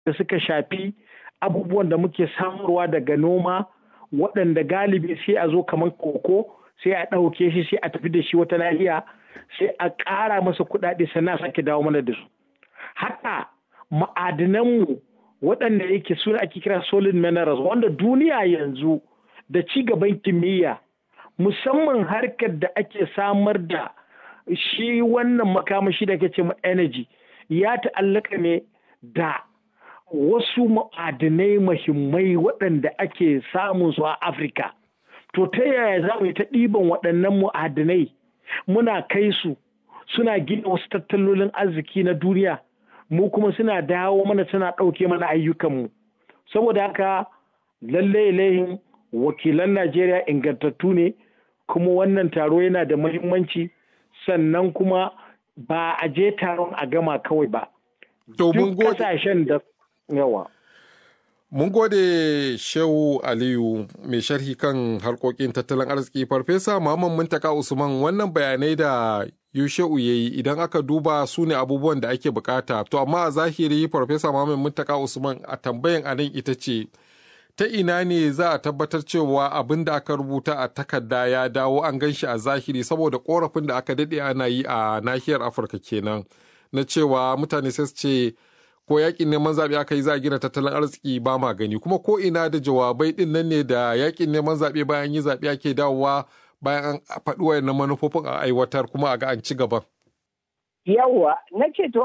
da suka shafi abubuwan da muke samarwa daga noma waɗanda galibi sai a zo kamar koko sai a ɗauke shi sai a tafi da shi wata nahiya sai a ƙara masa kuɗaɗe sannan sake dawo mana da su. Haka ma'adinanmu waɗanda yake suna ake kira solid minerals wanda duniya yanzu da ci gaban kimiyya musamman harkar da ake samar da shi wannan makamashi da ake ce ma energy ya ta'allaka ne da wasu ma'adinai mahimmai waɗanda ake samun su a Afirka. To ta yaya za mu yi ta ɗiban waɗannan ma'adinai muna kai su suna gina wasu tattalolin arziki na duniya mu kuma suna dawo mana suna ɗauke mana ayyukanmu. Saboda haka lallai wakilan Najeriya ingantattu ne kuma wannan taro yana da muhimmanci sannan kuma ba a je taron a gama kawai ba. Duk kasashen da yawa. Mun gode Shehu Aliyu mai sharhi kan harkokin tattalin arziki. Farfesa Muhammad Muntaka Usman, wannan bayanai da Yusha'u ya yi idan aka duba su ne abubuwan da ake bukata. To amma a zahiri Farfesa Muhammad Muntaka Usman a tambayan anan ita ce ta ina ne za a tabbatar cewa abin da aka rubuta a takarda ya dawo an gan shi a zahiri, saboda korafin da aka daɗe ana yi a nahiyar Afirka kenan na cewa mutane sai su ce ko yakin neman zaɓe aka yi za a gina tattalin arziki ba ma gani, kuma ko ina da jawabai ɗin nan ne da yakin neman zaɓe bayan yi zaɓe ake dawowa bayan an faɗi wayannan manufofin a aiwatar kuma a ga an ci gaban. Yawwa, na ce to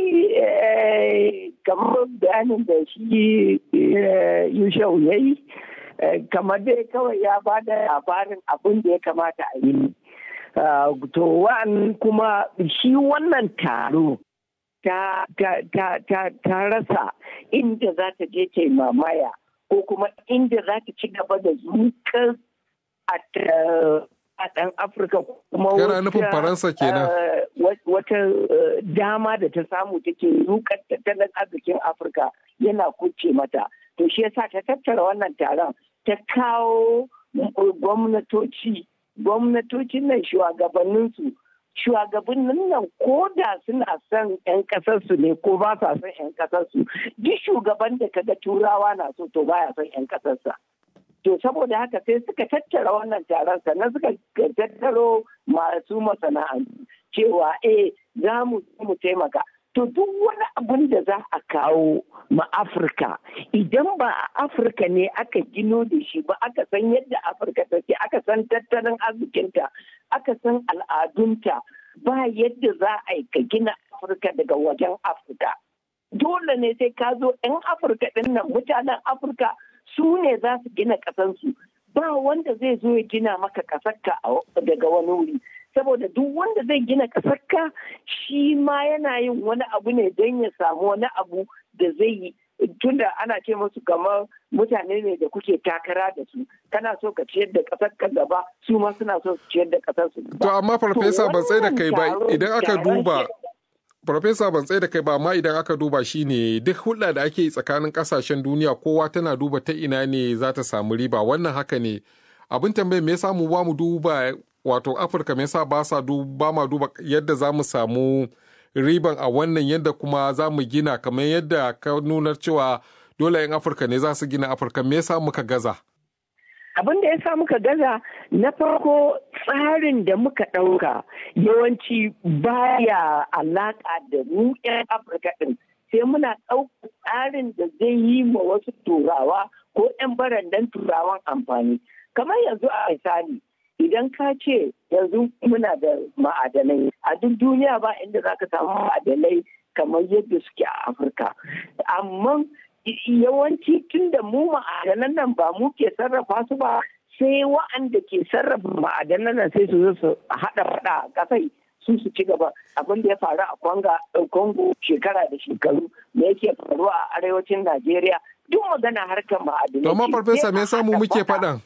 ai kamar bayanin da shi Yushau ya yi, kamar dai kawai ya ba da labarin abin da ya kamata a yi. To wa'an kuma shi wannan taro ta rasa inda za ta je ta mamaya ko kuma inda za ta ci gaba da zukar a ɗan Afirka kuma wata dama da ta samu take zukar tattalin arzikin Afirka yana kuce mata. To shi yasa ta tattara wannan taron ta kawo gwamnatocin nan shugabannin nan ko da suna son 'yan kasarsu ne ko ba sa son 'yan kasarsu, duk shugaban da kaga turawa na so to baya son 'yan kasarsa. To saboda haka sai suka tattara wannan taron sannan suka tattaro masu masana'antu cewa za mu taimaka. To duk wani abin da za a kawo ma Afirka idan ba a Afirka ne aka gino da shi ba, aka san yadda Afirka take, aka san tattalin arzikinta, aka san al'adunta, ba yadda za a yi ka gina Afirka daga wajen Afirka. Dole ne sai ka zo 'yan Afirka ɗin nan, mutanen Afirka su ne za su gina ƙasansu. Ba wanda zai zo ya gina maka ƙasarka daga wani wuri. Saboda duk wanda zai gina ƙasarka shi ma yana yin wani abu ne don ya samu wani abu da zai yi. Tunda ana ce musu kamar mutane ne da kuke takara da su, kana so ka ciyar da ƙasarka gaba, su ma suna so su ciyar da ƙasarsu gaba. To amma Farfesa ban tsaye da kai ba, idan aka duba Farfesa ban tsaye da kai ba, amma idan aka duba shi ne duk hulɗa da ake yi tsakanin ƙasashen duniya kowa tana duba ta ina ne za ta samu riba, wannan haka ne. Abin tambayar me yasa mu ba mu duba, wato Afirka me yasa ba ma duba yadda za mu samu riban a wannan, yadda kuma za mu gina kamar yadda ka nunar cewa dole 'yan Afirka ne za su gina Afirka, me yasa muka gaza? Abin da ya sa muka gaza na farko tsarin da muka ɗauka yawanci baya alaƙa da mu 'yan Afirka ɗin, sai muna ɗauka tsarin da zai yi ma wasu turawa ko 'yan barandan turawan amfani. Kamar yanzu a misali, idan ka ce yanzu muna da ma'adanai a duk duniya ba inda za ka samu ma'adanai kamar yadda suke a Afirka. Amma yawanci tun da mu ma'adanan nan ba mu ke sarrafa su ba, sai wa'anda ke sarrafa ma'adanan nan sai su zo su haɗa faɗa a ƙasai su ci gaba. Abin da ya faru a Congo shekara da shekaru me yake faruwa a arewacin Najeriya, duk magana harkar ma'adanai. Domin Farfesa me yasa mu muke faɗan?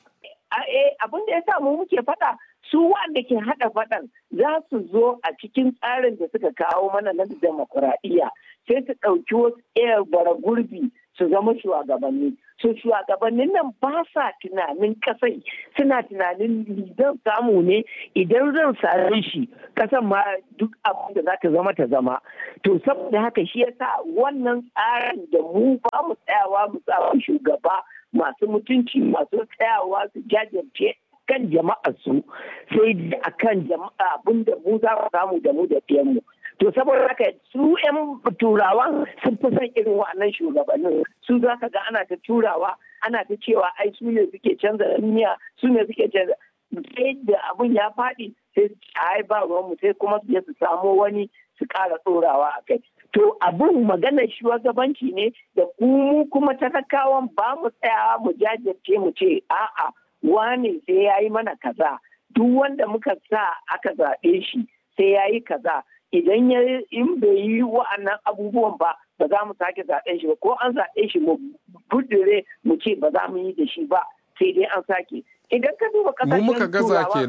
Abin da ya sa mu muke faɗa, su wanda ke haɗa faɗan za su zo a cikin tsarin da suka kawo mana na demokuraɗiyya sai su ɗauki wasu bara gurbi su zama shugabanni. So shugabannin nan ba sa tunanin kasai, suna tunanin zan samu ne idan zan same shi kasan ma duk abin da za ta zama ta zama. To saboda haka shi yasa wannan tsarin da mu ba mu tsayawa mu samu shugaba masu mutunci masu tsayawa su jajirce kan jama'ar su sai a kan jama'a abin da mu za mu samu da mu da mu. To saboda haka su 'yan turawan sun fi son irin wa'annan shugabannin su za ka ga ana ta turawa ana ta cewa ai su ne suke canza duniya su ne suke canza sai da abin ya faɗi sai ai ba ruwan mu sai kuma su je su samo wani su ƙara tsorawa a kai. To abin maganar shugabanci ne da kuma talakawan ba mu tsayawa mu jajirce mu ce a'a wane sai ya yi mana kaza duk wanda muka sa aka zaɓe shi sai ya yi kaza. Idan in bai yi wa'annan abubuwan ba za mu sake zaɓen shi ba ko an zaɓe shi mu budure mu ce ba za mu yi da shi ba sai dai an sake. Idan ka duba kasashen turawa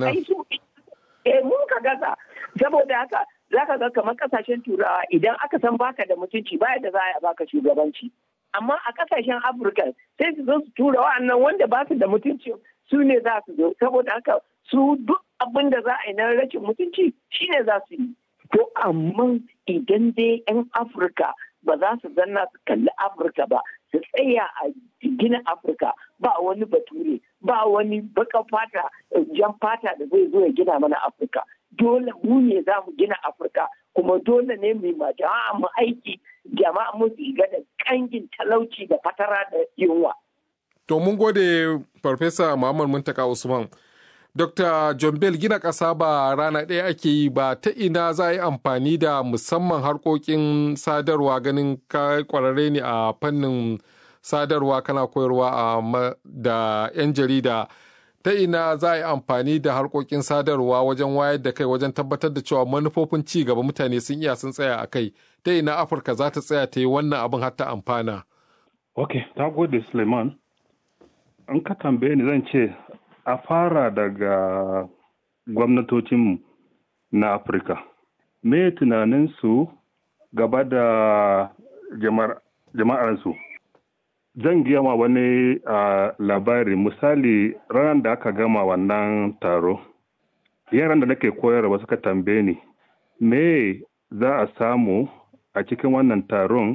mun ka gaza saboda haka za ka ga kamar kasashen turawa idan aka san baka da mutunci baya da za a baka shugabanci. Amma a kasashen Afirka sai su zo su tura wa'annan wanda ba su da mutunci su ne za su zo saboda haka su duk abin da za a yi na rashin mutunci shine za su yi. To amma idan dai 'yan Afirka ba za su zanna su kalli Afirka ba, su tsaya a gina Afirka ba wani bature, ba wani baka fata, jan fata da zai zo ya gina mana Afirka. Dole mu ne za mu gina Afirka, kuma dole ne mu ma jama'a mu aiki, jama'a mu shiga da kangin talauci da fatara da yunwa. To mun gode Farfesa Muhammad Muntaka Usman. Dr. John Bell gina ƙasa ba rana ɗaya ake yi ba ta ina za a yi amfani da musamman harkokin sadarwa ganin ka ƙwararre ne a fannin sadarwa kana koyarwa da 'yan jarida ta ina za a yi amfani da harkokin sadarwa wajen wayar da kai wajen tabbatar da cewa manufofin ci gaba mutane sun iya sun tsaya a kai ta ina Afirka za ta tsaya ta yi wannan abin har ta amfana. Ok, ta gode Suleiman. An ka tambaye ni zan ce a fara daga gwamnatocinmu na Afirka. Me tunaninsu gaba da jama'arsu? Zan gama wani labari misali ranar da aka gama wannan taro. Yaran da nake koyarwa suka tambaye ni, me za a samu a cikin wannan taron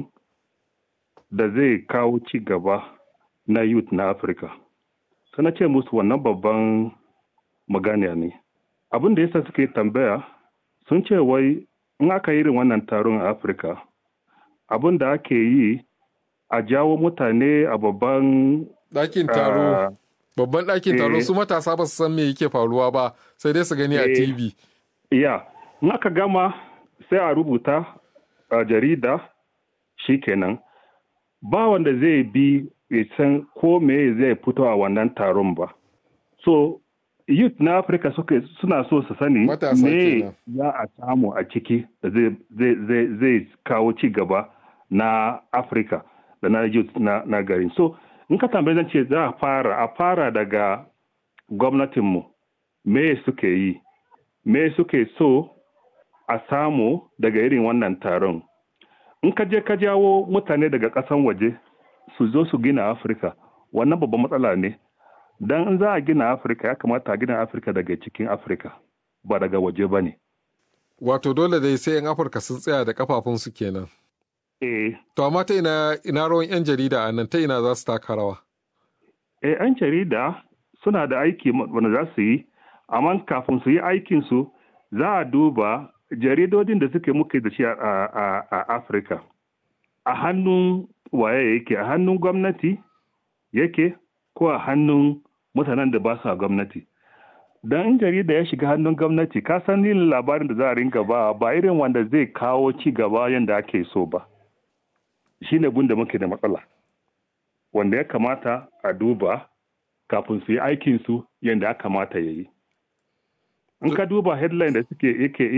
da zai kawo ci gaba na youth na Afirka? Sana ce musu wannan babban magana ne. Abin da yasa suke tambaya sun ce wai in aka yi irin wannan taron a Afirka, abin da ake yi a jawo mutane a babban ɗakin taro. Babban ɗakin taro su matasa ba su san me yake faruwa ba sai dai su gani a TV. Ya, in aka gama sai a rubuta a jarida shikenan. Ba wanda zai bi ya san ko me zai fito a wannan taron ba. So, youth na Afirka suna so su sani me za a samu a ciki da zai kawo ci gaba na Afirka da na youth na garin. So, in ka tambaye zan ce za a fara daga gwamnatinmu me suke yi, me suke so a samu daga irin wannan taron. In ka je ka jawo mutane daga ƙasan waje su zo su gina Afirka, wannan babban matsala ne. Dan in za a gina Afirka ya kamata a gina Afirka daga cikin Afirka, ba daga waje ba ne. Wato dole dai sai 'yan Afirka sun tsaya da kafafunsu kenan. To amma ta ina rawan 'yan jarida a nan ta ina za su taka rawa? 'Yan jarida suna da aiki wanda za su yi, amma kafin su yi aikinsu za a duba jaridodin da suke muke da shi a Afirka. A hannun waye yake, a hannun gwamnati yake ko a hannun mutanen da ba su a gwamnati. Don in jarida ya shiga hannun gwamnati, ka san yin labarin da za a ringa ba irin wanda zai kawo ci gaba yadda ake so ba. Shi ne gun da muke da matsala. Wanda ya kamata a duba kafin su yi aikinsu yadda ya kamata ya yi. In ka duba headline da suke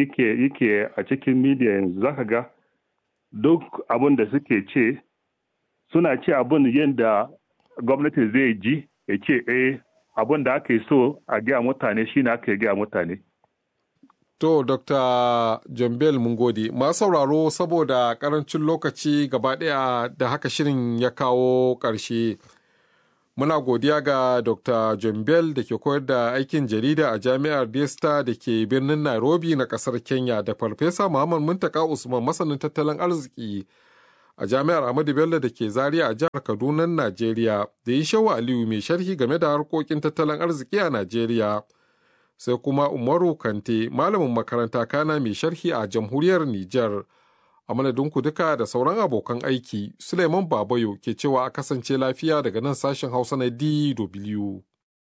yake a cikin media yanzu za ka ga duk abin da suke ce suna ce abin yadda gwamnati zai ji ya ce abin da aka yi so a gaya mutane shi ne aka yi gaya mutane. To, Dr. Jambel mun gode. Masu sauraro saboda karancin lokaci gaba ɗaya da haka shirin ya kawo ƙarshe. Muna godiya ga Dr. Jambel da ke koyar da aikin jarida a Jami'ar Desta da ke birnin Nairobi na ƙasar Kenya da Farfesa Muhammad Muntaka Usman masanin tattalin arziki a Jami'ar Ahmadu Bello da ke Zaria a jihar Kaduna, Najeriya, da Yushewu Aliyu mai sharhi game da harkokin tattalin arziki a Najeriya. Sai kuma Umaru Kante, malamin makaranta kana mai sharhi a jamhuriyar Nijar. A madadinku duka da sauran abokan aiki, Suleiman Babayo ke cewa a kasance lafiya daga nan sashen Hausa na DW.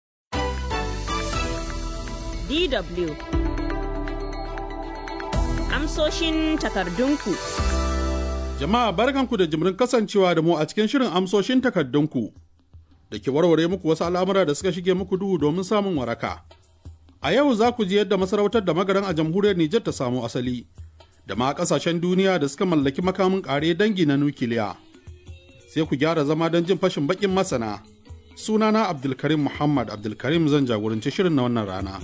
DW Amsoshin takardunku. Jama'a barkanku da jimirin kasancewa da mu a cikin shirin amsoshin takardunku da ke warware muku wasu al'amura da suka shige muku duhu domin samun waraka. A yau za ku ji yadda masarautar da magaran a jamhuriyar Nijar ta samu asali, da ma ƙasashen duniya da suka mallaki makamin ƙare dangi na nukiliya. Sai ku gyara zama don jin fashin baƙin masana. Sunana Abdulkarim Muhammad Abdulkarim zan jagoranci shirin na wannan rana.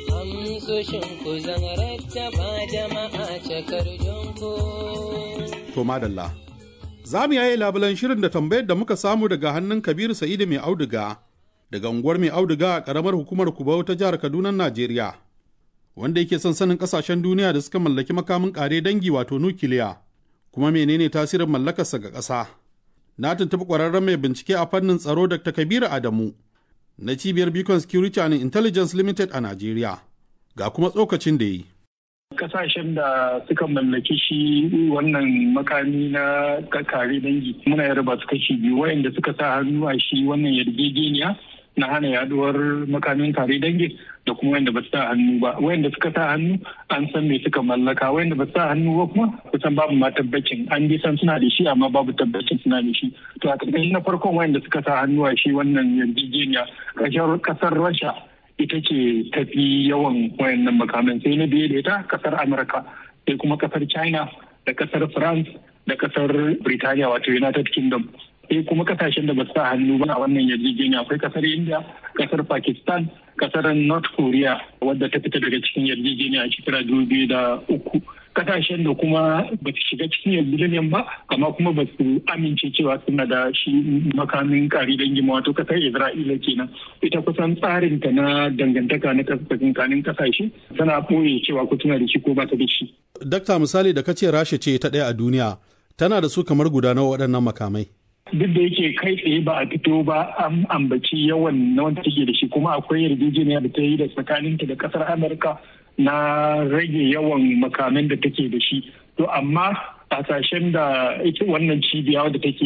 To madalla. Za mu yaye labulan shirin da tambayar da muka samu daga hannun Kabiru Sa'idu mai auduga, daga unguwar mai auduga a ƙaramar hukumar Kubau ta jihar Kaduna, Najeriya, wanda yake son sanin ƙasashen duniya da suka mallaki makamin ƙare dangi wato nukiliya, kuma menene tasirin mallakarsa ga ƙasa. Na tuntuɓi ƙwararren mai bincike a fannin tsaro Dr. Kabiru Adamu na cibiyar Beacon Security and Intelligence Limited a Najeriya, ga kuma tsokacin da yi. Kasashen da suka mallaki shi wannan makami na kare dangi muna yarba su kashi biyu, wayanda suka sa hannu a shi wannan yarjejeniya na hana yaduwar makamin kare dangi da kuma wayanda ba su sa hannu ba. Wayanda suka sa hannu an san me suka mallaka, wayanda ba su sa hannu ba kuma kusan babu ma tabbacin, an dai san suna da shi amma babu tabbacin suna da shi. To a ƙarƙashin na farkon wayanda suka sa hannu a shi wannan yarjejeniya ƙasar Rasha ita ce tafi yawan wayannan makaman, sai na biye da ita kasar Amurka, sai kuma kasar China da kasar France da kasar Britaniya wato United Kingdom, sai kuma kasashen da ba su sa hannu ba a wannan yarjejeniya akwai kasar India, kasar Pakistan, kasar North Korea wadda ta fita daga cikin yarjejeniya a shekara 2003. Kasashen da kuma ba su shiga cikin yarjejeniyar ba amma kuma ba su amince cewa suna da shi makamin kare dangi wato kasar Isra'ila kenan. Ita kusan tsarinta na dangantaka na tsakanin kasashe tana ɓoye cewa ko tana da shi ko ba ta da shi. Dakta, misali da kace Rasha ce ta ɗaya a duniya, tana da su kamar guda nawa waɗannan makamai? Duk da yake kai tsaye ba a fito ba an ambaci yawan na wanda take da shi, kuma akwai yarjejeniya da ta yi da tsakaninta da kasar Amurka na rage yawan makaman da take da shi. To amma hasashen da ita wannan cibiya wadda take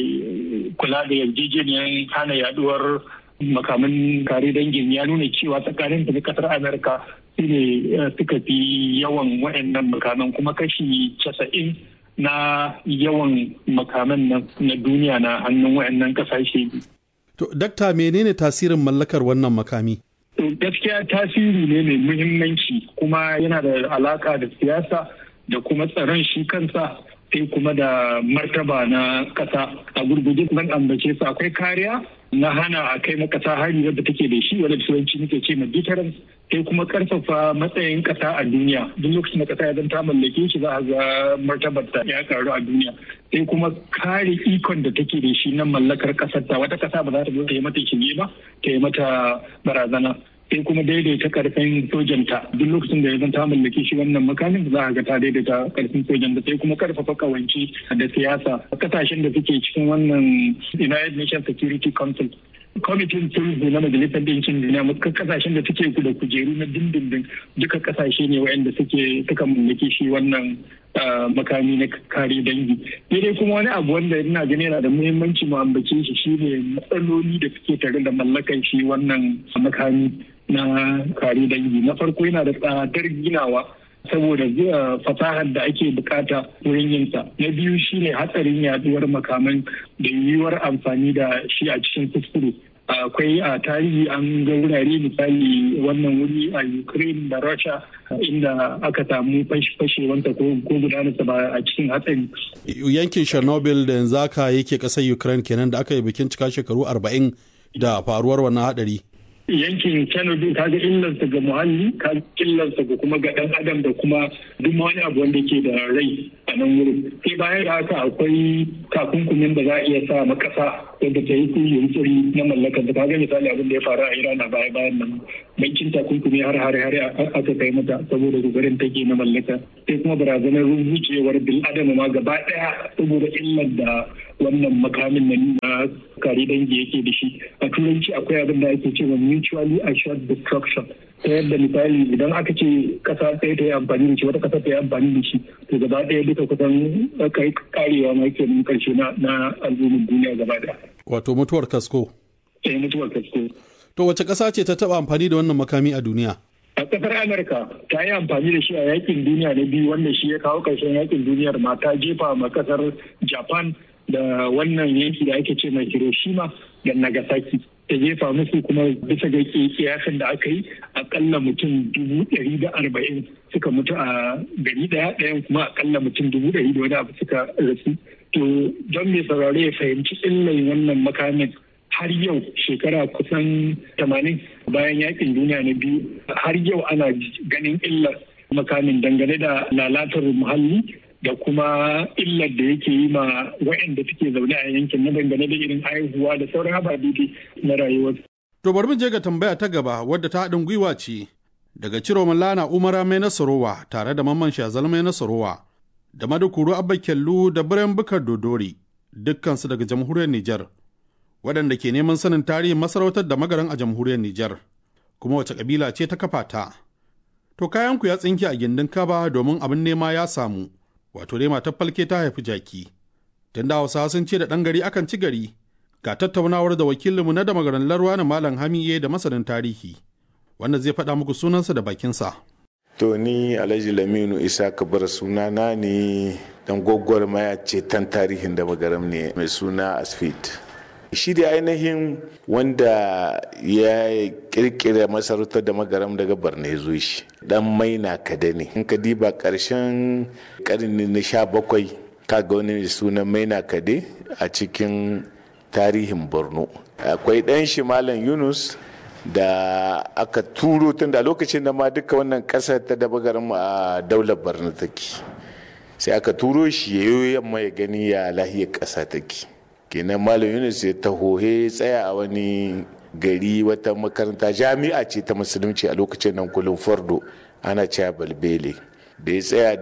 kula da yarjejeniyar hana yaduwar makaman kare dangin ya nuna cewa tsakanin da kasar Amurka su ne suka fi yawan waɗannan makaman, kuma kashi 90 na yawan makaman na duniya na hannun waɗannan kasashe. To, dakta, menene tasirin mallakar wannan makami? Gaskiya tasiri ne mai muhimmanci, kuma yana da alaka da siyasa da kuma tsaron shi kansa, sai kuma da martaba na kasa. A gurguje zan ambace su, akwai kariya na hana a kai makasa hari wadda take da shi wadda turanci muke ce ma deterrence, sai kuma karfafa matsayin kasa a duniya. Duk lokacin da kasa ya zanta mallake shi za a ga martabar ta ya karu a duniya. Sai kuma kare ikon da take da shi na mallakar kasar ta, wata kasa ba za ta zo ta yi mata shige ba, ta yi mata barazana. Sai kuma daidaita karfin sojanta, duk lokacin da ya zanta mallake shi wannan makamin za a ga ta daidaita karfin sojanta. Sai kuma karfafa kawanci da siyasa. Kasashen da suke cikin wannan United Nations Security Council, kwamitin sulhu na majalisar ɗinkin duniya, kasashen da suke da kujeru na dindindin duka kasashe ne waɗanda suka mallake shi wannan makami na kare dangi. Daidai kuma wani abu wanda ina gani yana da muhimmanci mu ambace shi shine matsaloli da suke tare da mallakan shi wannan makami na kare dangi. Na farko yana da tsadar ginawa saboda fasahar da ake bukata wurin yinsa. Na biyu shine hatsarin yaduwar makaman da yiwuwar amfani da shi a cikin kuskure. Akwai a tarihi an ga wurare misali wannan wuri a Ukraine da Russia inda aka samu fashewanta ko gudanarsa ba a cikin hatsari. Yankin Chernobyl da yanzu aka yake ƙasar Ukraine kenan da aka yi bikin cika shekaru 40 da faruwar wannan hadari. yankin Kennedy kaga illarsa ga muhalli, kaga illarsa ga kuma ga dan adam da kuma duk wani abu wanda ke da rai a nan wurin. Sai bayan da haka akwai takunkumin da za a iya sa makasa wanda ta yi yunkuri na mallakar da kaga misali abin da ya faru a Iran a bayan nan. Bankin takunkumi har aka kai mata saboda gugarin take na mallaka. Sai kuma barazanar rubucewar bil adama ma gaba daya saboda illar da wannan makamin nan na kare dangi yake da shi. A turanci akwai abin da ake cewa mutually assured destruction, ta yadda misali idan aka ce kasa ɗaya ta yi amfani da shi wata kasa ta yi amfani da shi to gaba ɗaya duka kusan kai karewa ma ke nan karshe na al'ummar duniya gaba ɗaya. Wato mutuwar kasko. Mutuwar kasko. To wace ƙasa ce ta taɓa amfani da wannan makami a duniya? A ƙasar Amurka ta yi amfani da shi a yakin duniya na biyu wanda shi ya kawo ƙarshen yakin duniyar ma, ta jefa ma ƙasar Japan da wannan yanki da ake ce mai Hiroshima da Nagasaki. Ta jefa musu kuma bisa ga kiyasin da aka yi akalla mutum 140 suka mutu a gari ɗayan kuma akalla mutum 100 da wani abu suka rasu. To don mai saurare ya fahimci illan wannan makamin har yau shekara kusan 80 bayan yakin duniya na biyu har yau ana ganin illar makamin dangane da lalatar muhalli da kuma illar da yake yi ma waɗanda suke zaune a yankin na dangane da irin haihuwa da sauran ababe na rayuwar. To bari mu je ga tambaya ta gaba wadda ta haɗin gwiwa ce daga Ciroman Lana Umara Mai Nasarowa tare da Mamman Shazal Mai Nasarowa da Madukuru Abba Kyallu da Biren Bukar Dodori dukkansu daga jamhuriyar Nijar waɗanda ke neman sanin tarihin masarautar da Magaran a jamhuriyar Nijar kuma wace kabila ce ta kafa ta. To kayanku ya tsinke a gindin kaba domin abin nema ya samu. Wato dai matar falke ta haifi jaki. Tunda Hausawa sun ce da ɗan gari akan ci gari, ga tattaunawar da wakilinmu na da Magaran Larwa na Malam Hamiye da masanin tarihi, wanda zai faɗa muku sunansa da bakinsa. To ni Alhaji Laminu Isa Kabar sunana ne dan gwagwarmaya ceton tarihin da Magaram ne mai suna Asfit. Shi da ainihin wanda ya kirkira masarautar da Magaram daga Borno ya zo shi dan Maina Kada ne. In ka diba karshen karni na 17 kaga wani mai sunan Maina Kade a cikin tarihin Borno. Akwai dan shi Malam Yunus da aka turo tun da lokacin da ma duka wannan kasar ta da Magaram a daular Borno take. Sai aka turo shi yayo yamma ya gani ya lahiyar kasa take. Kenan Malam Yunus ya taho tsaya a wani gari wata makaranta jami'a ce ta musulunci a lokacin nan kulun fardo ana cewa balbele da ya tsaya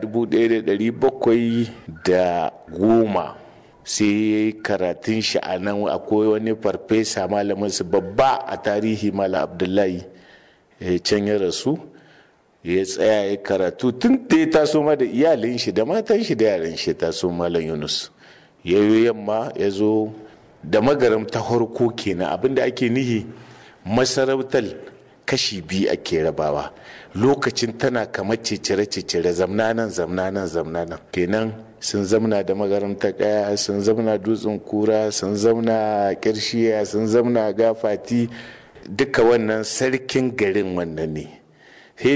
1710 sai karatun shi a nan akwai wani farfesa malamin su babba a tarihi Malam Abdullahi can ya rasu ya tsaya ya karatu tun da ya taso ma da iyalin shi da matan shi da yaran shi taso Malam Yunus yayo yamma ya zo da Magaram ta harko kenan abinda ake nihi masarautar kashi biyu ake rabawa lokacin tana kamar cicire zamnanan kenan sun zamna da Magaram ta Kaya, sun zamna Dutsen Kura, sun zamna Kirshiya, sun zamna Gafati, duka wannan sarkin garin wannan ne. Sai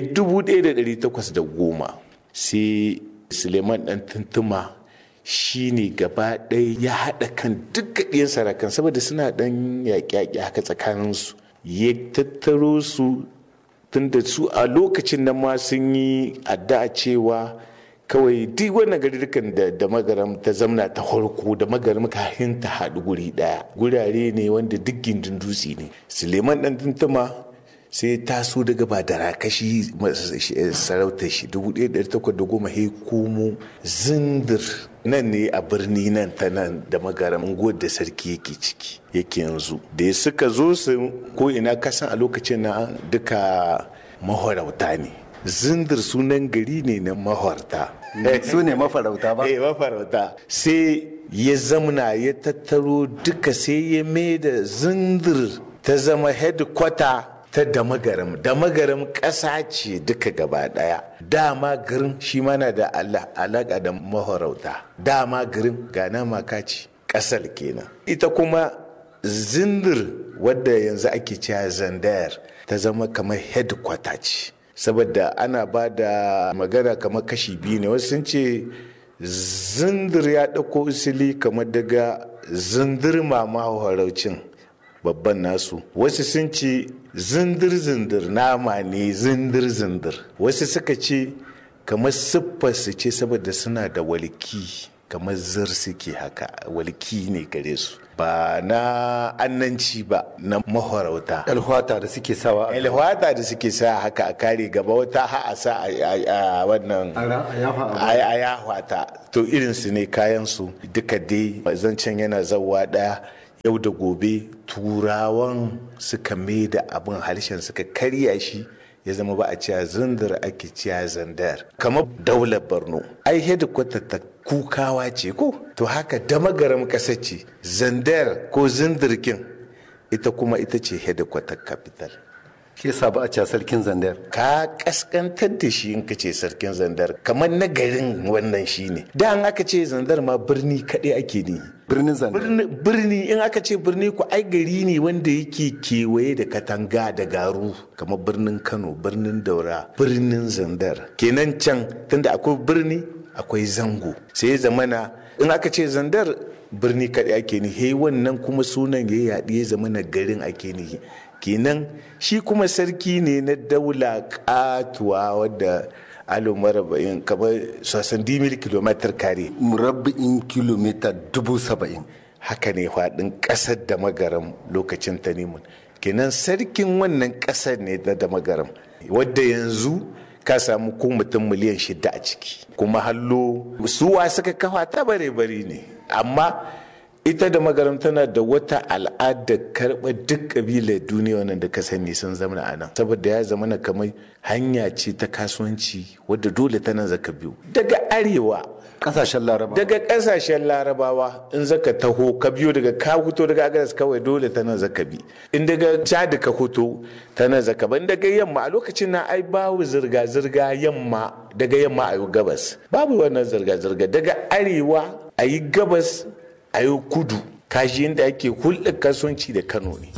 1810 sai Suleiman dan Tuntuma shi ne gaba ɗaya ya haɗa kan duka ɗiyan sarakan saboda suna ɗan yaƙi haka tsakaninsu ya tattaro su tun da su a lokacin nan ma sun yi addu'a cewa kawai duk wannan garirukan da Magaram ta zamna ta harko da Magaram kafin ta haɗu guri ɗaya gurare ne wanda duk gindin dutse ne. Suleiman ɗan Tuntuma sai taso daga Badarakashi sarautar shi 1810 ya komo Zindir nan ne a birni nan ta nan da Magaram da sarki yake ciki yake yanzu da ya suka zo su ko ina kasan a lokacin na duka mahorauta ne. Zindir sunan gari ne na mahorta su ne mafarauta ba mafarauta sai ya zamna ya tattaro duka sai ya mai da Zindir ta zama headquarter ta da Magaram ƙasa ce duka gaba ɗaya. Dama garin shi mana da alaƙa da mahorauta. Dama garin gana maka ce ƙasar kenan. Ita kuma Zindir wadda yanzu ake cewa Zandayar ta zama kamar headquarter ce. Saboda ana ba da magana kamar kashi biyu ne. Wasu sun ce Zindir ya ɗauko usuli kamar daga Zindirma mahoraucin babban nasu. Wasu sun ce zindir-zindir nama ne zindir-zindir. Wasu suka ce kamar siffar su ce saboda suna da walki kamar zir suke haka, walki ne gare su. Ba na annanci ba, na mahorauta. Alhwata da suke sawa. Alhwata da suke sa haka a kare gaba, wata ha a sa a wannan a yahwata. To irinsu ne kayansu duka dai zancen yana zawa ɗaya. Yau da gobe turawan suka mai da abin harshen suka karya shi ya zama ba a ciya zindar ake ciya zandar. Kamar daular Borno ai hedikwata ta kukawa ce ko, to haka damagaram ƙasa ce zandar ko zindirkin ita kuma ita ce hedikwatar capital. Ke sa ba a ciya sarkin zandar. Ka kaskantar da shi in ka ce sarkin zandar, kamar na garin wannan shi ne. Da an aka ce zandar ma birni kaɗai ake ne. Birnin zandar. Birni in aka ce birni ku ai gari ne wanda yake kewaye da katanga da garu, kamar birnin Kano, birnin Daura, birnin Zandar. Kenan can tunda akwai birni akwai zango, sai zamana in aka ce zandar birni kaɗai ake ni, he wannan kuma sunan ya yaɗi ya zamana garin ake ni. Kenan shi kuma sarki ne na daula katuwa wadda alo marabba'in kamar 70,000 kilomitar kare. Murabba'in kilomita 70,000. Haka ne faɗin ƙasar da magaram lokacin Tanimun. Kenan sarkin wannan ƙasar ne da magaram, wadda yanzu ka samu ko mutum miliyan 6 a ciki. Kuma hallo suwa suka kafa ta bare-bare ne, amma ita da magaram tana da wata al'ada karɓar duk ƙabilar duniya wannan da ka sani sun zama a nan, saboda ya zama na kamar hanya ce ta kasuwanci wadda dole tana zaka biyu daga arewa kasashen larabawa, daga kasashen larabawa in zaka taho ka biyo daga ka huto daga agadas kawai dole tana zaka bi, in daga chad ka huto tana zaka ba, in daga yamma a lokacin na ai babu zirga yamma, daga yamma a yi gabas babu wannan zirga daga arewa a yi gabas a yi kudu, kashi yadda ake hulɗar kasuwanci da Kano ne.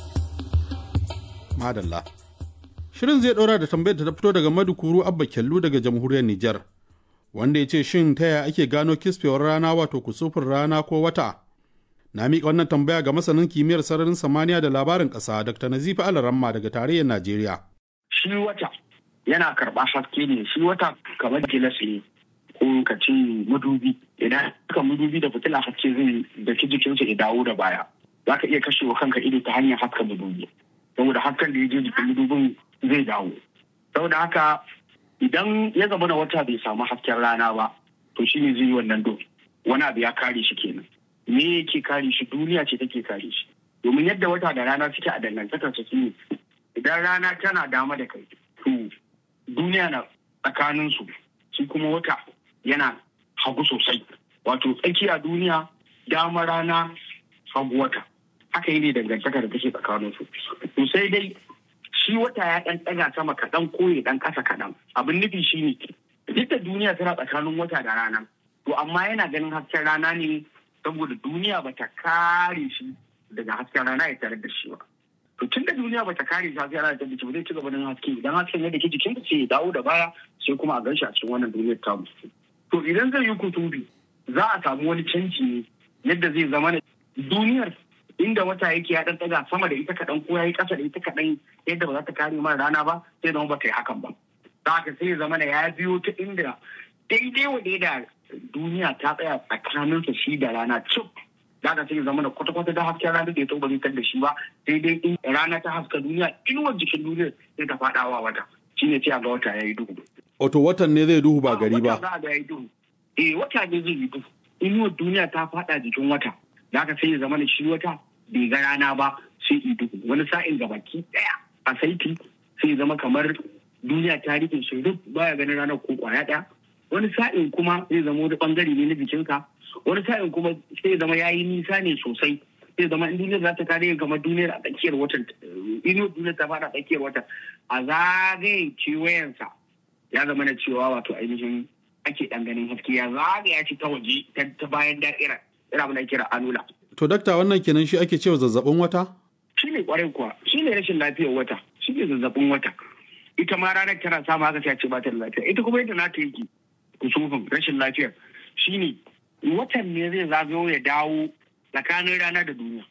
Madalla. Shirin zai ɗora da tambayar da ta fito daga Madukuru Abba Kyallu daga jamhuriyar Nijar, wanda ya ce shin ta yaya ake gano kisfewar rana wato kusufin rana ko wata? Na miƙa wannan tambaya ga masanin kimiyyar sararin samaniya da labarin ƙasa Dr. Nazifi Alaramma daga tarayyar Najeriya. Shi wata yana karɓa haske ne, shi wata kamar gilas ne. Ko ka ce madubi, idan ka madubi da fitila haske zai da ki jikinsa ya dawo da baya, za ka iya kashewa kanka ido ta hanyar haska madubi, saboda hasken da ya je jikin madubin zai dawo. Saboda haka idan ya zama na wata bai samu hasken rana ba, to shi ne zai yi wannan doki, wani abu ya kare shi kenan. Me yake kare shi? Duniya ce take kare shi, domin yadda wata da rana suke a dangantakar su ne, idan rana tana dama da kai to duniya na tsakaninsu, shi kuma wata yana hagu sosai, wato tsakiya duniya, dama rana, hagu wata. Haka yi ne dangantaka da take tsakanin su. To sai dai shi wata ya ɗan ɗaga sama kaɗan ko ya ɗan ƙasa kaɗan. Abin nufi shi ne duk da duniya tana tsakanin wata da rana, to amma yana ganin hasken rana ne saboda duniya bata kare shi daga hasken rana ya tare da shi ba. To tun da duniya bata kare shi hasken rana ta dace ba zai ci gaba da haske, idan hasken yadda ke jikin sai ya dawo da baya sai kuma a gan shi a cikin wannan duniyar tamu. To idan zai yi kutubi za a samu wani canji ne yadda zai zama na duniyar inda wata yake ya ɗan ɗaga sama da ita kaɗan ko ya yi ƙasa da ita kaɗan yadda ba za ta kare mara rana ba, sai zama ba ta yi hakan ba. Za haka sai ya zama na ya biyo ta inda daidai wa da duniya ta tsaya tsakaninsa shi da rana cik. Za ka sai ya zama na kwata-kwata da hasken rana da ya tau ba zai da shi ba, sai dai in rana ta haska duniya inuwar jikin duniyar sai ta faɗawa wata. Shi ne sai a ga wata ya yi duhu. Wato watan ne zai duhu ba gari ba. Wata ne zai yi duhu. Inuwar duniya ta faɗa jikin wata. Da aka sai ya zama da shi wata bai ga rana ba sai yi duhu. Wani sa'in ga baki ɗaya a saiti sai ya zama kamar duniya ta rike shi duk baya ganin ranar ko kwaya ɗaya. Wani sa'in kuma zai zama wani ɓangare ne na jikinka. Wani sa'in kuma sai ya zama ya yi nisa ne sosai. Sai zama in duniyar za ta kare kamar duniyar a tsakiyar watan. Inuwar duniyar ta faɗa a tsakiyar watan. A zagaye kewayensa ya zama na cewa wato ainihin ake ɗan ganin haske ya zagaya shi ta waje ta bayan da'ira ina muna kira anula. To dakta wannan kenan shi ake cewa zazzabin wata? Shi ne kwarai kuwa, shi ne rashin lafiyar wata, shi ne zazzabin wata. Ita ma ranar tana samu haka sai ce ba ta da lafiya. Ita kuma yadda na ta yake kusufin rashin lafiyar shi ne watan ne zai zagayo ya dawo tsakanin rana da duniya.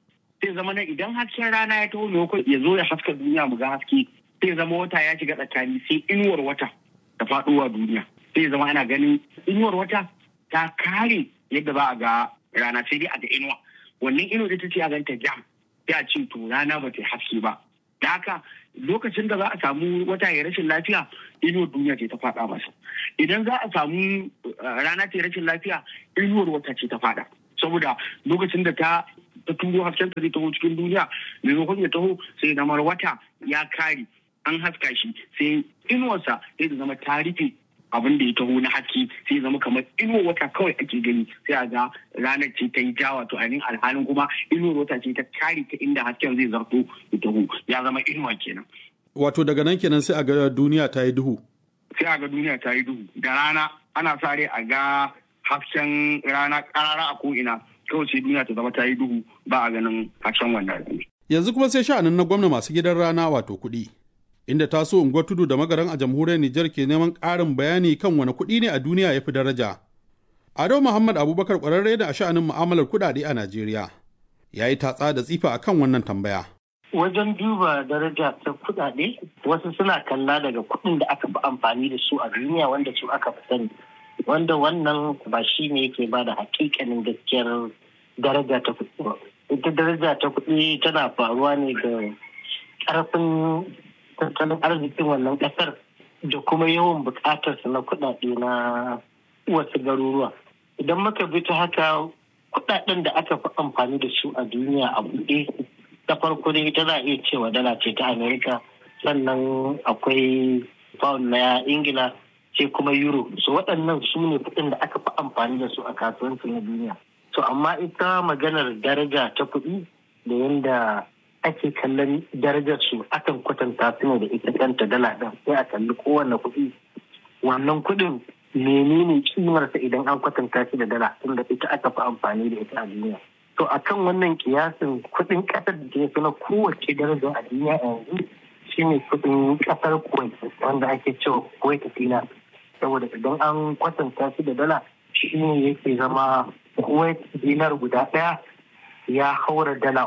sai zama nan idan hasken rana ya taho maimakon ya zo ya haska duniya mu ga haske, sai zama wata ya shiga tsakani, sai inuwar wata ta faɗowa duniya, sai zama ana ganin inuwar wata ta kare yadda ba a ga rana, sai dai a ga inuwa. Wannan inuwa ita ce a ganta jam, sai a ce to rana ba ta haske ba. Da haka lokacin da za a samu wata ya rashin lafiya, inuwar duniya ce ta faɗa masa. Idan za a samu rana ta rashin lafiya, inuwar wata ce ta faɗa. Saboda lokacin da ta turo hasken ta zai taho cikin duniya, maimakon ya taho sai zamar wata ya kare, an haska shi, sai inuwarsa sai da zama ta rufe abin da ya taho na haske, sai zama kamar inuwar wata kawai ake gani, sai a ga ranar ce ta yi ja, wato ainihin alhalin kuma inuwar wata ce ta kare ta inda hasken zai zarto ya taho, ya zama inuwa kenan. Wato daga nan kenan sai a ga duniya ta yi duhu. Sai a ga duniya ta yi duhu. Da rana ana sa rai a ga hasken rana karara a ko'ina, kawai sai duniya ta zama ta yi duhu, ba a ganin hasken wannan. Yanzu kuma sai sha'anin na gwamna masu gidan rana wato kuɗi. Inda taso unguwar tudu da magaran a jamhuriyar Nijar ke neman ƙarin bayani kan wani kuɗi ne a duniya ya fi daraja. Ado Muhammad Abubakar ƙwararre da a sha'anin mu'amalar kuɗaɗe a Najeriya ya yi tatsa da tsifa a kan wannan tambaya. Wajen duba daraja ta kuɗaɗe, wasu suna kalla daga kuɗin da aka fi amfani da su a duniya wanda su aka fi sani. Wanda wannan ba shi ne yake ba da hakikanin gaskiyar daraja ta kuɗi ba. Ita daraja ta kuɗi tana faruwa ne da ƙarfin tattalin arzikin wannan ƙasar da kuma yawan buƙatarsa na kuɗaɗe na wasu garuruwa. Idan muka bi ta haka, kuɗaɗen da aka fi amfani da su a duniya a buɗe, ta farko dai ita za a iya cewa dala ce ta Amerika, sannan akwai pound na Ingila, sai kuma euro. So waɗannan su ne kuɗin da aka fi amfani da su a kasuwanci na duniya. So amma ita maganar daraja ta kuɗi da yadda ake kallon darajar su akan kwatanta su ne da ita kanta dala ɗin, sai a kalli kowane kuɗi. Wannan kuɗin menene kimarsa idan an kwatanta shi da dala, tunda ita aka fi amfani da ita a duniya. To akan wannan kiyasin kuɗin ƙasar da ya fi na kowace daraja a duniya yanzu shine kuɗin ƙasar Kuwait, wanda ake cewa Kuwait dinar. Saboda idan an kwatanta shi da dala, shi ne yake zama Kuwait dinar guda ɗaya ya haura dala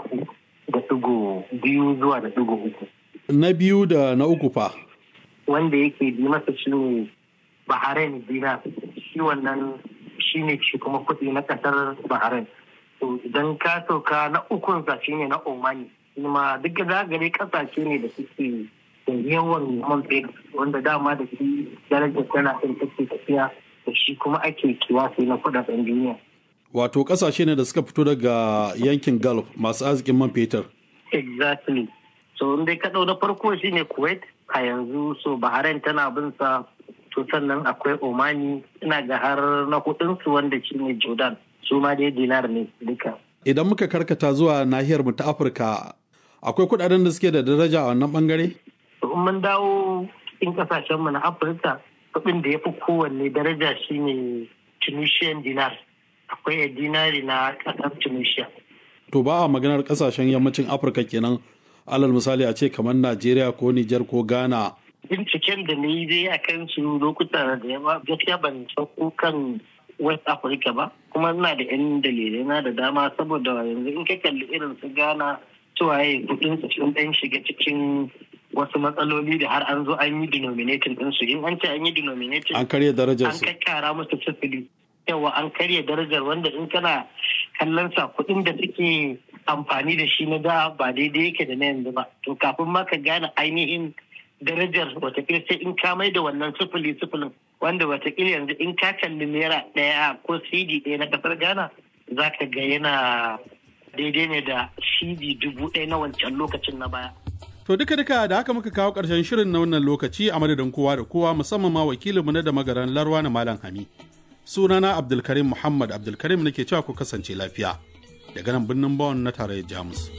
3.2 zuwa da 3. Na biyu da na uku fa? Wanda yake bi masa shi ne Bahrain dinar. Shi wannan shi ne shi kuma kuɗi na ƙasar Bahrain. To idan ka sauka na ukunsa shi ne na Omani. Kuma duk da gare ƙasashe ne da suke da yawan man fetur, wanda dama da shi darajar tana ɗin take tafiya, da shi kuma ake kiwasi na kuɗaɗen duniya. Wato ƙasashe ne da suka fito daga yankin Gulf masu arzikin man fetur. Exactly. So in dai ka ɗau na farko shi ne Kuwait a yanzu, so Bahrain tana bin sa, to sannan akwai Omani, ina ga har na hudunsu wanda shi ne Jordan, su ma dai dinar ne duka. Idan muka karkata zuwa nahiyar mu ta Afirka, akwai kuɗaɗen da suke da daraja a wannan bangare? In mun dawo cikin kasashen mu na Afirka, kuɗin da ya fi kowanne daraja shine Tunisian dinar. Akwai dinari na ƙasar Tunisia. To ba a maganar kasashen yammacin Afirka kenan, alal misali a ce kamar Najeriya ko Nijar ko Ghana. Binciken da na yi dai a kan su lokuta da yawa, gaskiya ban sauko kan West Africa ba, kuma ina da 'yan dalilai na da dama, saboda yanzu in ka kalli irin su Ghana, cewa kudin su sun ɗan shiga cikin wasu matsaloli da har an zo an yi denominating ɗinsu. In an ce an yi denominating, an karya darajar su, an kakkara musu sifili. Yawa an karya darajar, wanda in kana kallon sa kuɗin da suke amfani da shi na da ba daidai yake da na yanzu ba. To kafin ma ka gane ainihin darajar, watakila sai in ka mai da wannan sifilin, wanda watakila yanzu in ka kalli naira ɗaya ko CD ɗaya na ƙasar Ghana, za ka ga yana daidai ne da CD 1000 na wancan lokacin na baya. To duka da haka muka kawo ƙarshen shirin na wannan lokaci, a madadin kowa da kowa, musamman ma wakilinmu na da magaran Larwa na Malam Hami. Sunana Abdulkarim Muhammad Abdulkarim nake cewa ku kasance lafiya daga nan birnin Bonn na tarayyar Jamus.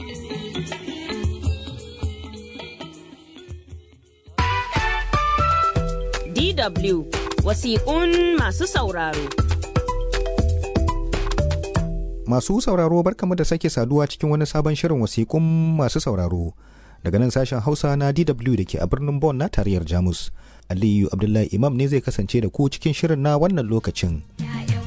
DW wasiƙun masu sauraro. Masu sauraro barkamu da sake saduwa cikin wani sabon shirin wasiƙun masu sauraro daga nan sashen Hausa na DW da ke a birnin Bonn na tarayyar Jamus. Aliyu Abdullahi Imam ne zai kasance da ku cikin shirin na wannan lokacin.